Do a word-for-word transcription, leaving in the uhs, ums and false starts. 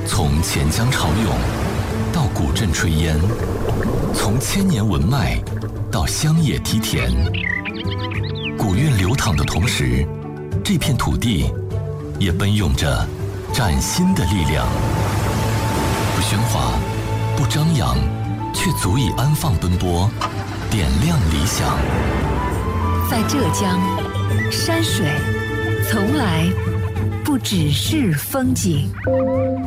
从钱江潮涌到古镇炊烟，从千年文脉到乡野梯田，古韵流淌的同时，这片土地也奔涌着崭新的力量。不喧哗，不张扬，却足以安放奔波，点亮理想。 在浙江，山水从来不只是风景。